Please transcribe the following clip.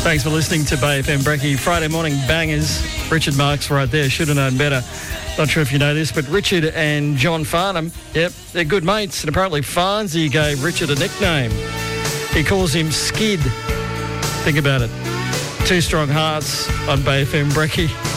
Thanks for listening to Bay FM Brekkie. Friday morning bangers. Richard Marks right there. Should have known better. Not sure if you know this, but Richard and John Farnham, yep, they're good mates. And apparently Farnsey gave Richard a nickname. He calls him Skid. Think about it. Two Strong Hearts on Bay FM Brekkie.